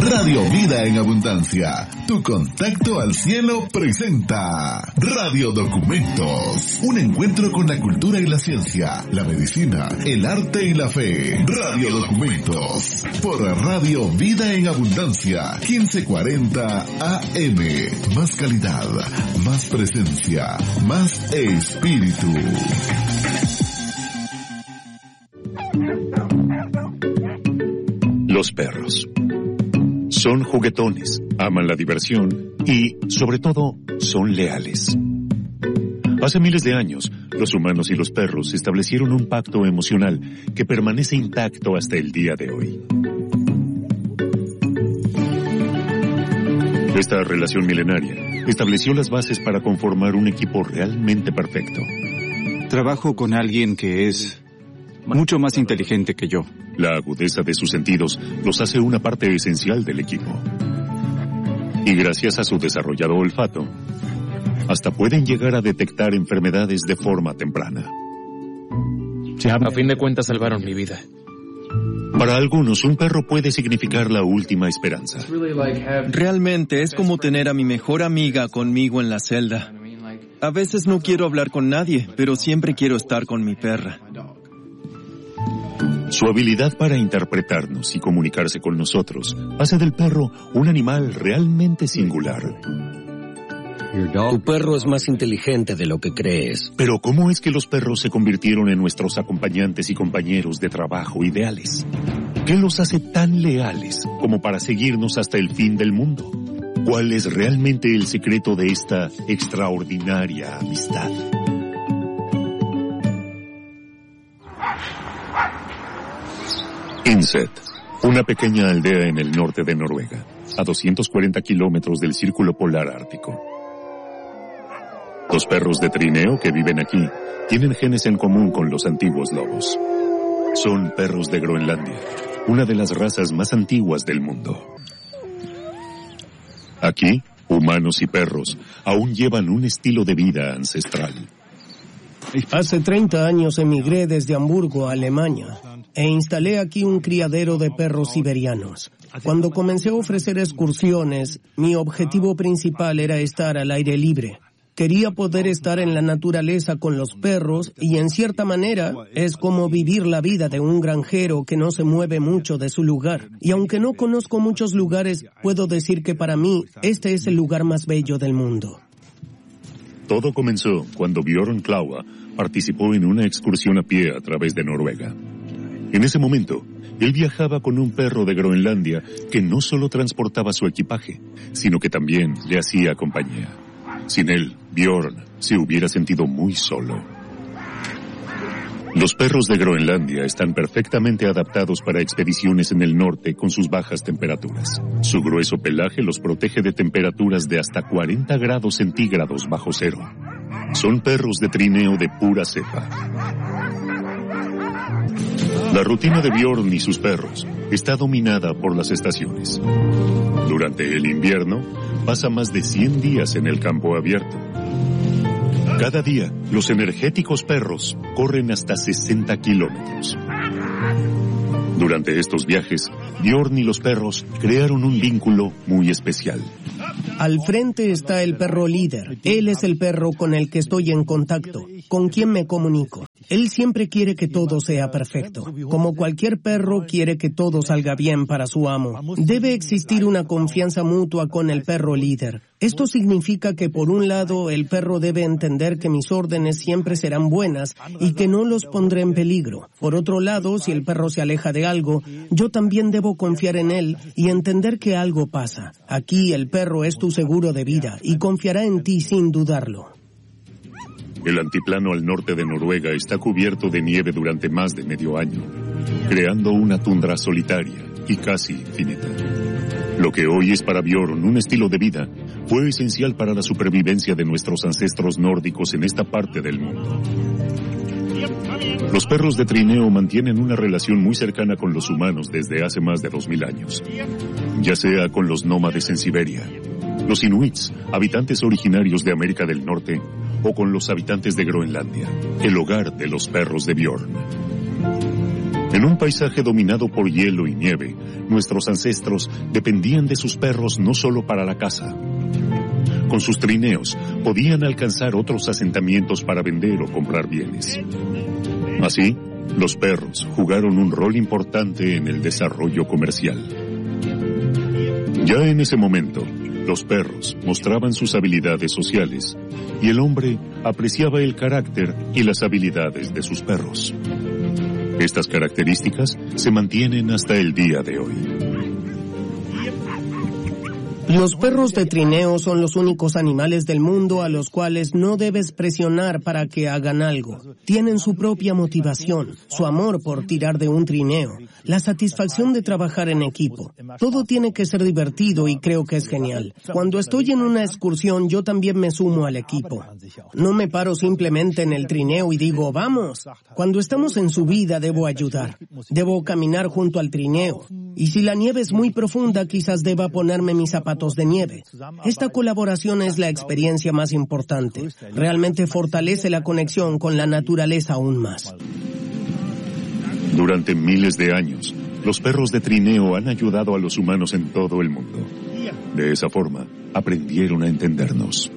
Radio Vida en Abundancia, tu contacto al cielo presenta Radio Documentos, un encuentro con la cultura y la ciencia, la medicina, el arte y la fe. Radio Documentos, por Radio Vida en Abundancia, 1540 AM. Más calidad, más presencia, más espíritu. Los perros son juguetones, aman la diversión y, sobre todo, son leales. Hace miles de años, los humanos y los perros establecieron un pacto emocional que permanece intacto hasta el día de hoy. Esta relación milenaria estableció las bases para conformar un equipo realmente perfecto. Trabajo con alguien que es mucho más inteligente que yo. La agudeza de sus sentidos los hace una parte esencial del equipo. Y gracias a su desarrollado olfato, hasta pueden llegar a detectar enfermedades de forma temprana. A fin de cuentas salvaron mi vida. Para algunos, un perro puede significar la última esperanza. Realmente es como tener a mi mejor amiga conmigo en la celda. A veces no quiero hablar con nadie, pero siempre quiero estar con mi perra. Su habilidad para interpretarnos y comunicarse con nosotros hace del perro un animal realmente singular. Tu perro es más inteligente de lo que crees. Pero ¿cómo es que los perros se convirtieron en nuestros acompañantes y compañeros de trabajo ideales? ¿Qué los hace tan leales como para seguirnos hasta el fin del mundo? ¿Cuál es realmente el secreto de esta extraordinaria amistad? Inset, una pequeña aldea en el norte de Noruega, a 240 kilómetros del Círculo Polar Ártico. Los perros de trineo que viven aquí tienen genes en común con los antiguos lobos. Son perros de Groenlandia, una de las razas más antiguas del mundo. Aquí, humanos y perros aún llevan un estilo de vida ancestral. Hace 30 años emigré desde Hamburgo a Alemania e instalé aquí un criadero de perros siberianos. Cuando comencé a ofrecer excursiones, mi objetivo principal era estar al aire libre. Quería poder estar en la naturaleza con los perros y, en cierta manera, es como vivir la vida de un granjero que no se mueve mucho de su lugar. Y aunque no conozco muchos lugares, puedo decir que para mí este es el lugar más bello del mundo. Todo comenzó cuando Björn Klaua participó en una excursión a pie a través de Noruega. En ese momento, él viajaba con un perro de Groenlandia que no solo transportaba su equipaje, sino que también le hacía compañía. Sin él, Björn se hubiera sentido muy solo. Los perros de Groenlandia están perfectamente adaptados para expediciones en el norte con sus bajas temperaturas. Su grueso pelaje los protege de temperaturas de hasta 40 grados centígrados bajo cero. Son perros de trineo de pura cepa. La rutina de Björn y sus perros está dominada por las estaciones. Durante el invierno, pasa más de 100 días en el campo abierto. Cada día, los energéticos perros corren hasta 60 kilómetros. Durante estos viajes, Björn y los perros crearon un vínculo muy especial. Al frente está el perro líder. Él es el perro con el que estoy en contacto, con quien me comunico. Él siempre quiere que todo sea perfecto. Como cualquier perro, quiere que todo salga bien para su amo. Debe existir una confianza mutua con el perro líder. Esto significa que, por un lado, el perro debe entender que mis órdenes siempre serán buenas y que no los pondré en peligro. Por otro lado, si el perro se aleja de algo, yo también debo confiar en él y entender que algo pasa. Aquí el perro es tu seguro de vida y confiará en ti sin dudarlo. El altiplano al norte de Noruega está cubierto de nieve durante más de medio año, creando una tundra solitaria y casi infinita. Lo que hoy es para Björn un estilo de vida, fue esencial para la supervivencia de nuestros ancestros nórdicos en esta parte del mundo. Los perros de trineo mantienen una relación muy cercana con los humanos desde hace más de 2000 años, ya sea con los nómades en Siberia, los inuits, habitantes originarios de América del Norte, o con los habitantes de Groenlandia, el hogar de los perros de Björn. En un paisaje dominado por hielo y nieve, nuestros ancestros dependían de sus perros no solo para la caza. Con sus trineos podían alcanzar otros asentamientos para vender o comprar bienes. Así, los perros jugaron un rol importante en el desarrollo comercial. Ya en ese momento, los perros mostraban sus habilidades sociales y el hombre apreciaba el carácter y las habilidades de sus perros. Estas características se mantienen hasta el día de hoy. Los perros de trineo son los únicos animales del mundo a los cuales no debes presionar para que hagan algo. Tienen su propia motivación, su amor por tirar de un trineo, la satisfacción de trabajar en equipo. Todo tiene que ser divertido y creo que es genial. Cuando estoy en una excursión, yo también me sumo al equipo. No me paro simplemente en el trineo y digo, ¡vamos! Cuando estamos en subida, debo ayudar. Debo caminar junto al trineo. Y si la nieve es muy profunda, quizás deba ponerme mis zapatos de nieve. Esta colaboración es la experiencia más importante. Realmente fortalece la conexión con la naturaleza aún más. Durante miles de años, los perros de trineo han ayudado a los humanos en todo el mundo. De esa forma, aprendieron a entendernos.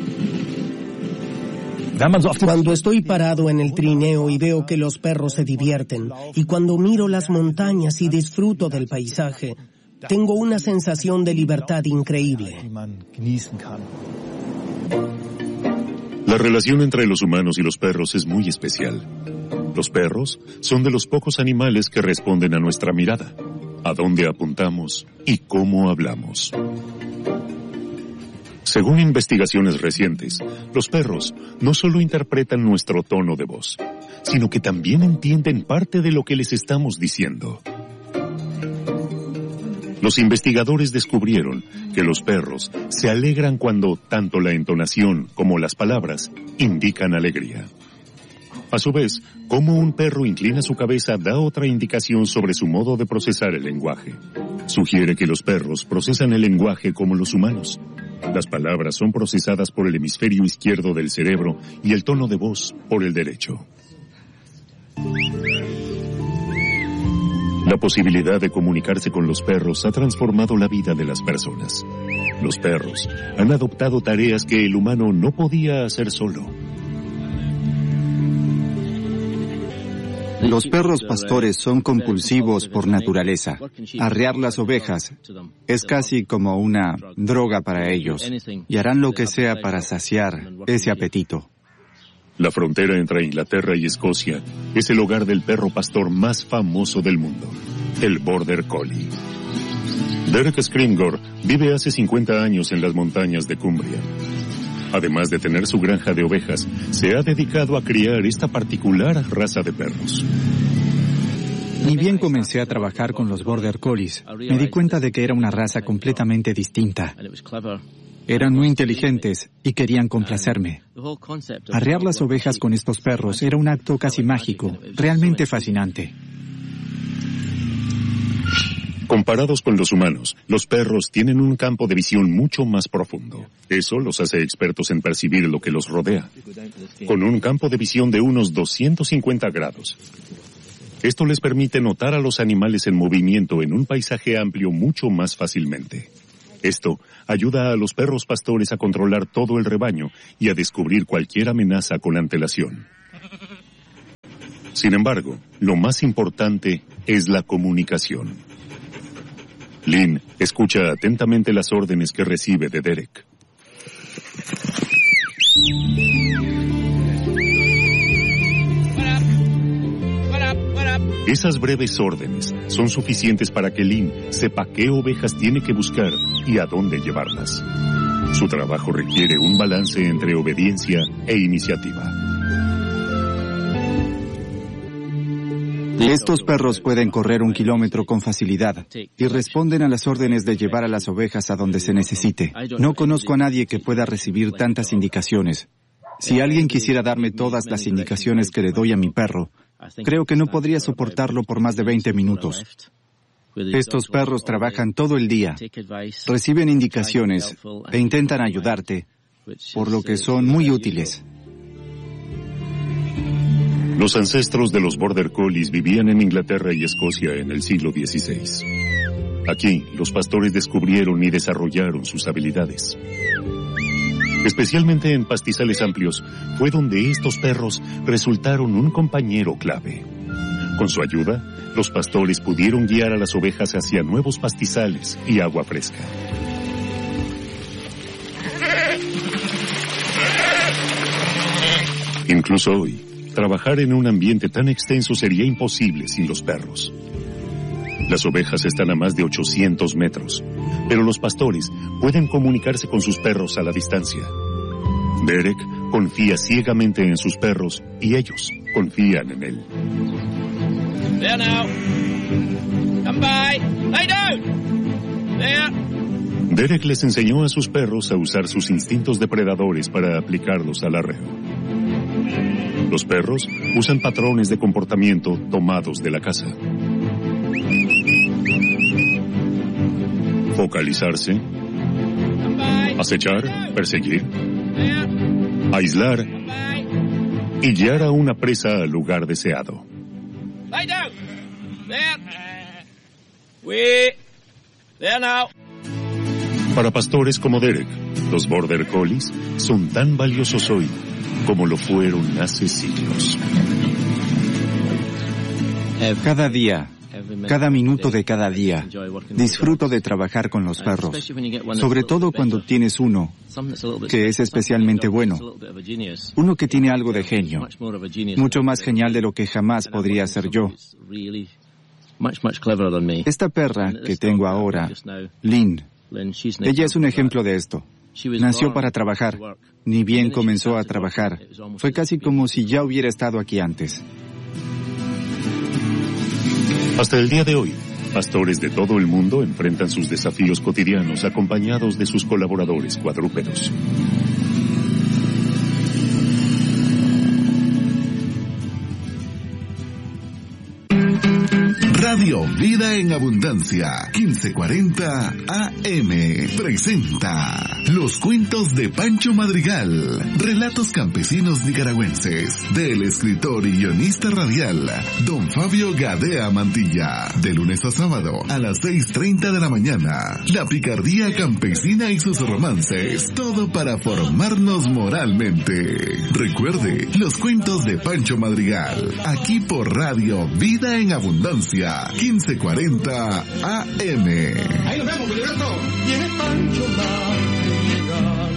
Cuando estoy parado en el trineo y veo que los perros se divierten, y cuando miro las montañas y disfruto del paisaje, tengo una sensación de libertad increíble. La relación entre los humanos y los perros es muy especial. Los perros son de los pocos animales que responden a nuestra mirada, a dónde apuntamos y cómo hablamos. Según investigaciones recientes, los perros no solo interpretan nuestro tono de voz, sino que también entienden parte de lo que les estamos diciendo. Los investigadores descubrieron que los perros se alegran cuando tanto la entonación como las palabras indican alegría. A su vez, cómo un perro inclina su cabeza da otra indicación sobre su modo de procesar el lenguaje. Sugiere que los perros procesan el lenguaje como los humanos. Las palabras son procesadas por el hemisferio izquierdo del cerebro y el tono de voz por el derecho. La posibilidad de comunicarse con los perros ha transformado la vida de las personas. Los perros han adoptado tareas que el humano no podía hacer solo. Los perros pastores son compulsivos por naturaleza. Arrear las ovejas es casi como una droga para ellos, y harán lo que sea para saciar ese apetito. La frontera entre Inglaterra y Escocia es el hogar del perro pastor más famoso del mundo, el Border Collie. Derek Scrimgeour vive hace 50 años en las montañas de Cumbria. Además de tener su granja de ovejas, se ha dedicado a criar esta particular raza de perros. Ni bien comencé a trabajar con los Border Collies, me di cuenta de que era una raza completamente distinta. Eran muy inteligentes y querían complacerme. Arrear las ovejas con estos perros era un acto casi mágico, realmente fascinante. Comparados con los humanos, los perros tienen un campo de visión mucho más profundo. Eso los hace expertos en percibir lo que los rodea, con un campo de visión de unos 250 grados. Esto les permite notar a los animales en movimiento en un paisaje amplio mucho más fácilmente. Esto ayuda a los perros pastores a controlar todo el rebaño y a descubrir cualquier amenaza con antelación. Sin embargo, lo más importante es la comunicación. Lynn escucha atentamente las órdenes que recibe de Derek. Esas breves órdenes son suficientes para que Lynn sepa qué ovejas tiene que buscar y a dónde llevarlas. Su trabajo requiere un balance entre obediencia e iniciativa. Estos perros pueden correr 1 kilómetro con facilidad y responden a las órdenes de llevar a las ovejas a donde se necesite. No conozco a nadie que pueda recibir tantas indicaciones. Si alguien quisiera darme todas las indicaciones que le doy a mi perro, creo que no podría soportarlo por más de 20 minutos. Estos perros trabajan todo el día, reciben indicaciones e intentan ayudarte, por lo que son muy útiles. Los ancestros de los Border Collies vivían en Inglaterra y Escocia en el siglo XVI. Aquí, los pastores descubrieron y desarrollaron sus habilidades. Especialmente en pastizales amplios, fue donde estos perros resultaron un compañero clave. Con su ayuda, los pastores pudieron guiar a las ovejas hacia nuevos pastizales y agua fresca. Incluso hoy, trabajar en un ambiente tan extenso sería imposible sin los perros. Las ovejas están a más de 800 metros, pero los pastores pueden comunicarse con sus perros a la distancia. Derek confía ciegamente en sus perros y ellos confían en él. There now. Come by. Lay down. There. Derek les enseñó a sus perros a usar sus instintos depredadores para aplicarlos al arreo. Los perros usan patrones de comportamiento tomados de la caza. Focalizarse, acechar, perseguir, aislar y guiar a una presa al lugar deseado. Para pastores como Derek, los Border Collies son tan valiosos hoy como lo fueron hace siglos. Cada día, cada minuto de cada día, disfruto de trabajar con los perros, sobre todo cuando tienes uno que es especialmente bueno, uno que tiene algo de genio, mucho más genial de lo que jamás podría ser yo. Esta perra que tengo ahora, Lynn, ella es un ejemplo de esto. Nació para trabajar, ni bien comenzó a trabajar. Fue casi como si ya hubiera estado aquí antes. Hasta el día de hoy, pastores de todo el mundo enfrentan sus desafíos cotidianos acompañados de sus colaboradores cuadrúpedos. Radio Vida en Abundancia, 1540 AM, presenta Los Cuentos de Pancho Madrigal, relatos campesinos nicaragüenses, del escritor y guionista radial, don Fabio Gadea Mantilla, de lunes a sábado a las 6:30 de la mañana. La picardía campesina y sus romances, todo para formarnos moralmente. Recuerde, Los Cuentos de Pancho Madrigal, aquí por Radio Vida en Abundancia, 1540 AM. Ahí nos vemos, Filiberto. Viene Pancho Madrigal.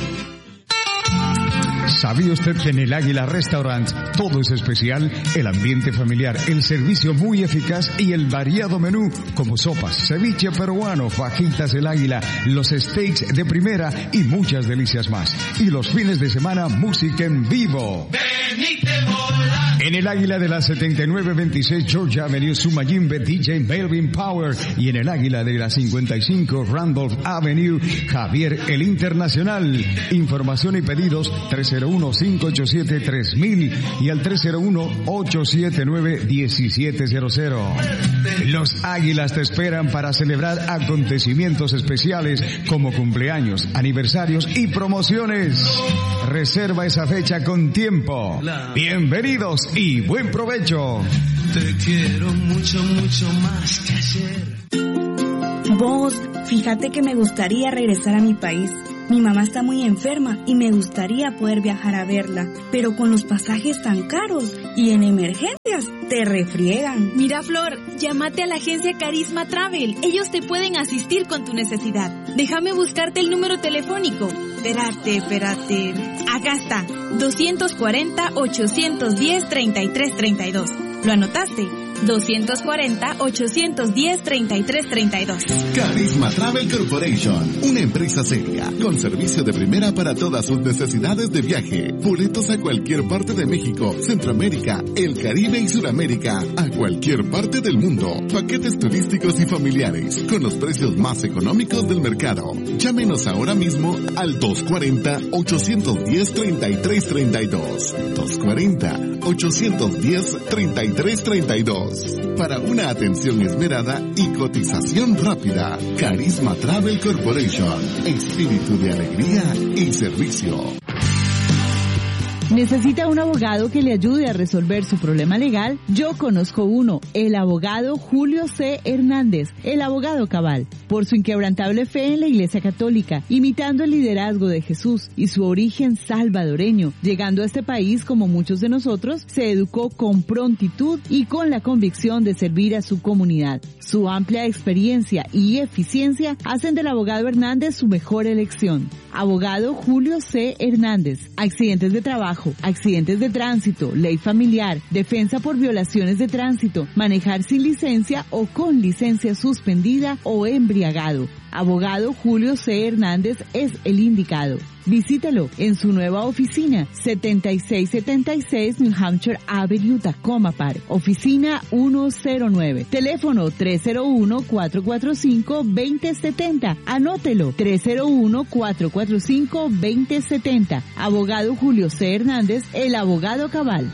¿Sabía usted que en el Águila Restaurant todo es especial? El ambiente familiar, el servicio muy eficaz y el variado menú como sopas, ceviche peruano, fajitas del Águila, los steaks de primera y muchas delicias más. Y los fines de semana, música en vivo. En el Águila de la 7926 Georgia Avenue, Sumayimbe, DJ Melvin Power. Y en el Águila de la 55 Randolph Avenue, Javier el Internacional. Información y pedidos 301-587-3000 y al 301-879-1700. Los Águilas te esperan para celebrar acontecimientos especiales como cumpleaños, aniversarios y promociones. Reserva esa fecha con tiempo. Bienvenidos y buen provecho. Te quiero mucho, mucho más que ayer. Vos, fíjate que me gustaría regresar a mi país. Mi mamá está muy enferma y me gustaría poder viajar a verla, pero con los pasajes tan caros y en emergencias te refriegan. Mira, Flor, llámate a la agencia Carisma Travel. Ellos te pueden asistir con tu necesidad. Déjame buscarte el número telefónico. Espérate. Acá está, 240-810-3332. ¿Lo anotaste? 240-810-3332. Carisma Travel Corporation, una empresa seria, con servicio de primera para todas sus necesidades de viaje. Boletos a cualquier parte de México, Centroamérica, el Caribe y Sudamérica, a cualquier parte del mundo. Paquetes turísticos y familiares, con los precios más económicos del mercado. Llámenos ahora mismo al 240-810-3332. 240-810-3332. Para una atención esmerada y cotización rápida. Carisma Travel Corporation. Espíritu de alegría y servicio. ¿Necesita un abogado que le ayude a resolver su problema legal? Yo conozco uno, el abogado Julio C. Hernández, el abogado cabal. Por su inquebrantable fe en la Iglesia Católica, imitando el liderazgo de Jesús y su origen salvadoreño, llegando a este país como muchos de nosotros, se educó con prontitud y con la convicción de servir a su comunidad. Su amplia experiencia y eficiencia hacen del abogado Hernández su mejor elección. Abogado Julio C. Hernández. Accidentes de trabajo, accidentes de tránsito, ley familiar, defensa por violaciones de tránsito, manejar sin licencia o con licencia suspendida o embriagado. Abogado Julio C. Hernández es el indicado. Visítelo en su nueva oficina, 7676 New Hampshire Avenue, Tacoma Park. Oficina 109. Teléfono 301-445-2070. Anótelo, 301-445-2070. Abogado Julio C. Hernández, el abogado cabal.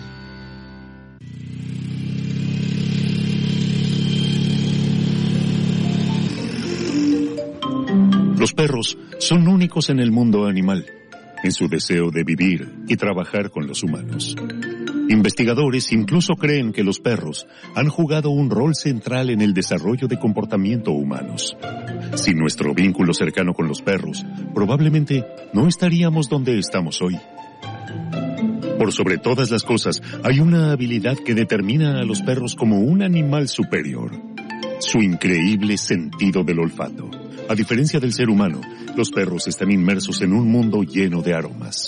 Los perros son únicos en el mundo animal, en su deseo de vivir y trabajar con los humanos. Investigadores incluso creen que los perros han jugado un rol central en el desarrollo de comportamiento humanos. Sin nuestro vínculo cercano con los perros, probablemente no estaríamos donde estamos hoy. Por sobre todas las cosas, hay una habilidad que determina a los perros como un animal superior: su increíble sentido del olfato. A diferencia del ser humano, los perros están inmersos en un mundo lleno de aromas.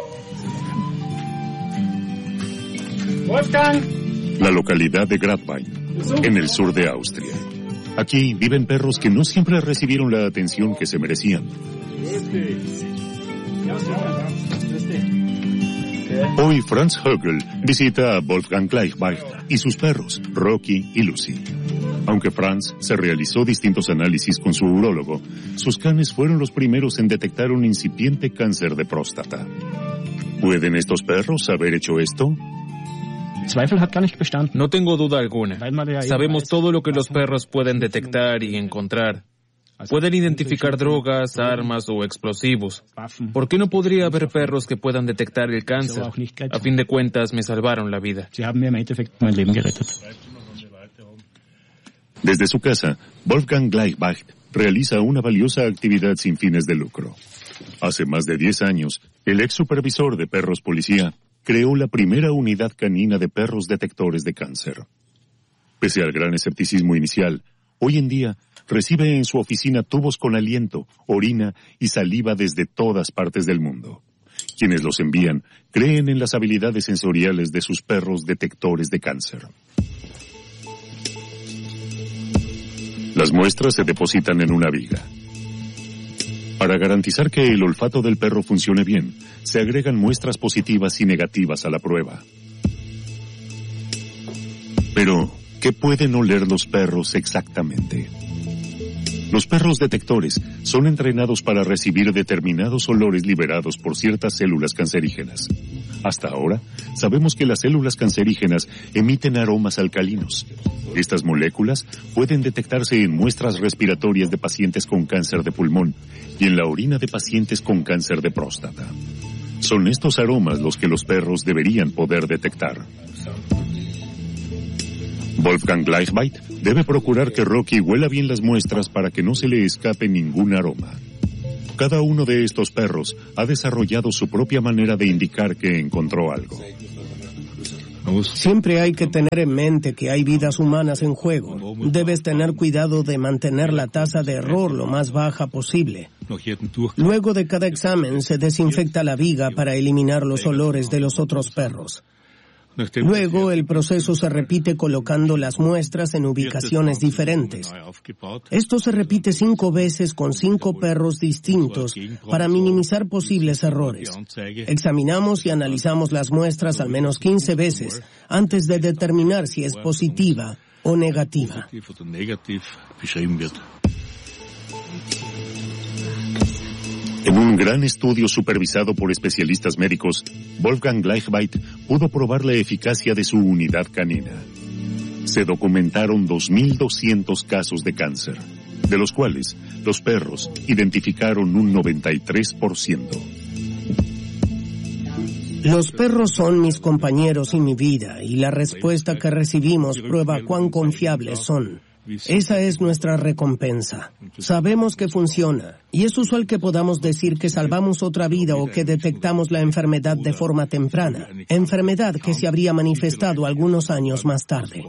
La localidad de Grapevine, en el sur de Austria. Aquí viven perros que no siempre recibieron la atención que se merecían. Hoy Franz Högel visita a Wolfgang Gleichbach y sus perros, Rocky y Lucy. Aunque Franz se realizó distintos análisis con su urólogo, sus canes fueron los primeros en detectar un incipiente cáncer de próstata. ¿Pueden estos perros haber hecho esto? No tengo duda alguna. Sabemos todo lo que los perros pueden detectar y encontrar. Pueden identificar drogas, armas o explosivos. ¿Por qué no podría haber perros que puedan detectar el cáncer? A fin de cuentas, me salvaron la vida. Desde su casa, Wolfgang Gleichbach realiza una valiosa actividad sin fines de lucro. Hace más de 10 años, el ex supervisor de perros policía creó la primera unidad canina de perros detectores de cáncer. Pese al gran escepticismo inicial, hoy en día recibe en su oficina tubos con aliento, orina y saliva desde todas partes del mundo. Quienes los envían creen en las habilidades sensoriales de sus perros detectores de cáncer. Las muestras se depositan en una viga. Para garantizar que el olfato del perro funcione bien, se agregan muestras positivas y negativas a la prueba. Pero, ¿qué pueden oler los perros exactamente? Los perros detectores son entrenados para recibir determinados olores liberados por ciertas células cancerígenas. Hasta ahora, sabemos que las células cancerígenas emiten aromas alcalinos. Estas moléculas pueden detectarse en muestras respiratorias de pacientes con cáncer de pulmón y en la orina de pacientes con cáncer de próstata. Son estos aromas los que los perros deberían poder detectar. Wolfgang Gleichbach debe procurar que Rocky huela bien las muestras para que no se le escape ningún aroma. Cada uno de estos perros ha desarrollado su propia manera de indicar que encontró algo. Siempre hay que tener en mente que hay vidas humanas en juego. Debes tener cuidado de mantener la tasa de error lo más baja posible. Luego de cada examen se desinfecta la viga para eliminar los olores de los otros perros. Luego, el proceso se repite colocando las muestras en ubicaciones diferentes. Esto se repite 5 veces con 5 perros distintos para minimizar posibles errores. Examinamos y analizamos las muestras al menos 15 veces antes de determinar si es positiva o negativa. En un gran estudio supervisado por especialistas médicos, Wolfgang Gleichbach pudo probar la eficacia de su unidad canina. Se documentaron 2.200 casos de cáncer, de los cuales los perros identificaron un 93%. Los perros son mis compañeros y mi vida, y la respuesta que recibimos prueba cuán confiables son. Esa es nuestra recompensa. Sabemos que funciona, y es usual que podamos decir que salvamos otra vida o que detectamos la enfermedad de forma temprana, enfermedad que se habría manifestado algunos años más tarde.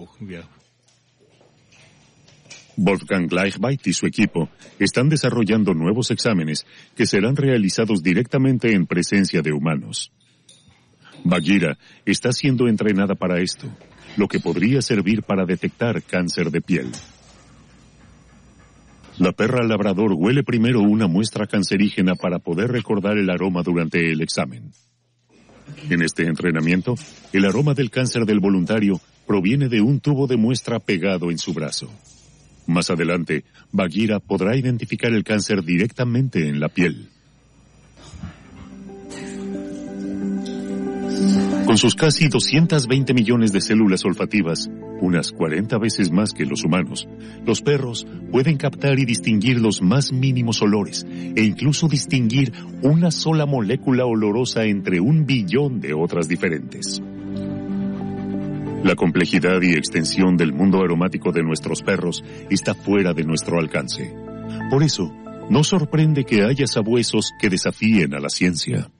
Wolfgang Gleichweit y su equipo están desarrollando nuevos exámenes que serán realizados directamente en presencia de humanos. Bagheera está siendo entrenada para esto, lo que podría servir para detectar cáncer de piel. La perra labrador huele primero una muestra cancerígena para poder recordar el aroma durante el examen. En este entrenamiento, el aroma del cáncer del voluntario proviene de un tubo de muestra pegado en su brazo. Más adelante, Bagheera podrá identificar el cáncer directamente en la piel. Con sus casi 220 millones de células olfativas, unas 40 veces más que los humanos, los perros pueden captar y distinguir los más mínimos olores e incluso distinguir una sola molécula olorosa entre 1 billón de otras diferentes. La complejidad y extensión del mundo aromático de nuestros perros está fuera de nuestro alcance. Por eso, no sorprende que haya sabuesos que desafíen a la ciencia.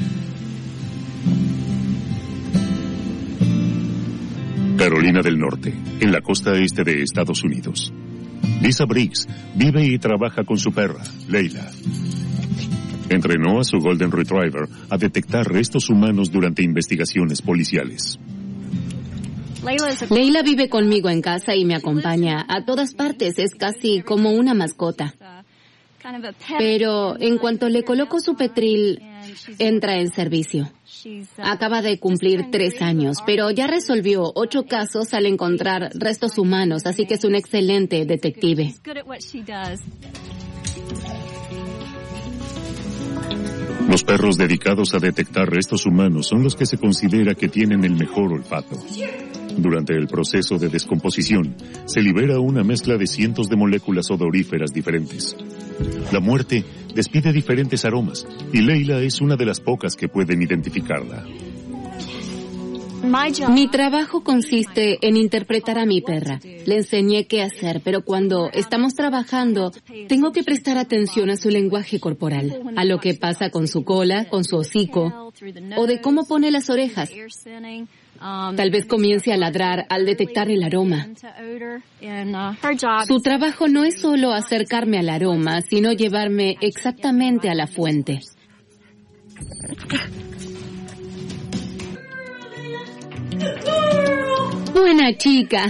Carolina del Norte, en la costa este de Estados Unidos. Lisa Briggs vive y trabaja con su perra, Leila. Entrenó a su Golden Retriever a detectar restos humanos durante investigaciones policiales. Leila vive conmigo en casa y me acompaña a todas partes, es casi como una mascota. Pero en cuanto le coloco su Petril, entra en servicio. Acaba de cumplir 3 años, pero ya resolvió 8 casos al encontrar restos humanos, así que es un excelente detective. Los perros dedicados a detectar restos humanos son los que se considera que tienen el mejor olfato. Durante el proceso de descomposición, se libera una mezcla de cientos de moléculas odoríferas diferentes. La muerte despide diferentes aromas, y Leila es una de las pocas que pueden identificarla. Mi trabajo consiste en interpretar a mi perra. Le enseñé qué hacer, pero cuando estamos trabajando, tengo que prestar atención a su lenguaje corporal, a lo que pasa con su cola, con su hocico, o de cómo pone las orejas. Tal vez comience a ladrar al detectar el aroma. Su trabajo no es solo acercarme al aroma, sino llevarme exactamente a la fuente. Buena chica.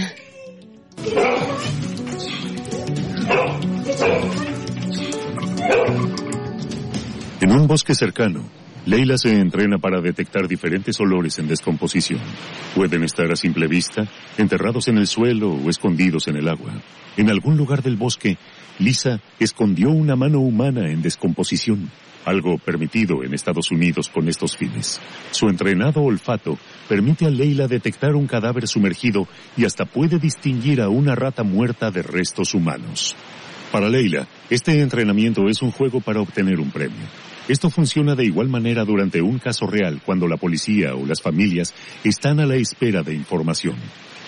En un bosque cercano, Leila se entrena para detectar diferentes olores en descomposición. Pueden estar a simple vista, enterrados en el suelo o escondidos en el agua. En algún lugar del bosque, Lisa escondió una mano humana en descomposición, algo permitido en Estados Unidos con estos fines. Su entrenado olfato permite a Leila detectar un cadáver sumergido y hasta puede distinguir a una rata muerta de restos humanos. Para Leila, este entrenamiento es un juego para obtener un premio. Esto funciona de igual manera durante un caso real cuando la policía o las familias están a la espera de información.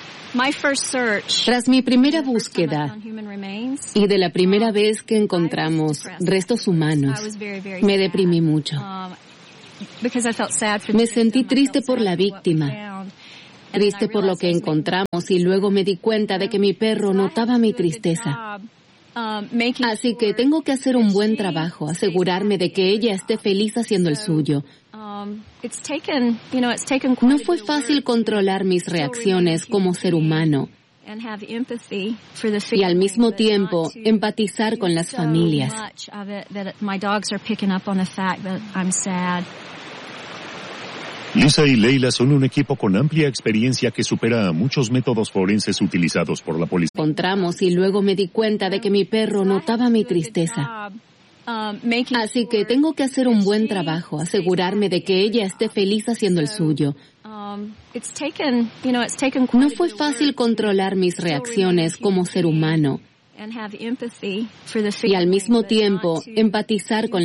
Tras mi primera búsqueda y de la primera vez que encontramos restos humanos, me deprimí mucho. Me sentí triste por la víctima, triste por lo que encontramos, y luego me di cuenta de que mi perro notaba mi tristeza. Así que tengo que hacer un buen trabajo, asegurarme de que ella esté feliz haciendo el suyo. No fue fácil controlar mis reacciones como ser humano y al mismo tiempo empatizar con las familias. Lisa y Leila son un equipo con amplia experiencia que supera a muchos métodos forenses utilizados por la policía. Encontramos y luego me di cuenta de que mi perro notaba mi tristeza. Así que tengo que hacer un buen trabajo, asegurarme de que ella esté feliz haciendo el suyo. No fue fácil controlar mis reacciones como ser humano y al mismo tiempo empatizar con